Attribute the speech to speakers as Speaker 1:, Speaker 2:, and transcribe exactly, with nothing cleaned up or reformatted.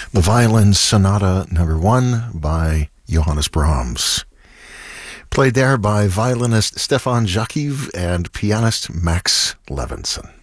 Speaker 1: The Violin Sonata Number One by Johannes Brahms. Played there by violinist Stefan Jakiv and pianist Max Levinson.